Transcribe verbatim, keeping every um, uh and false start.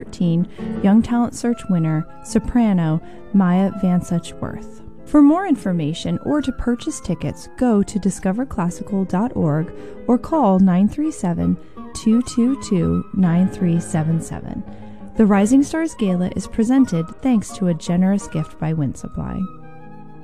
thirteen Young Talent Search winner, soprano Maya Vansuch-Worth. For more information or to purchase tickets, go to discover classical dot org or call nine three seven, two two two, nine three seven seven. The Rising Stars Gala is presented thanks to a generous gift by Wind Supply.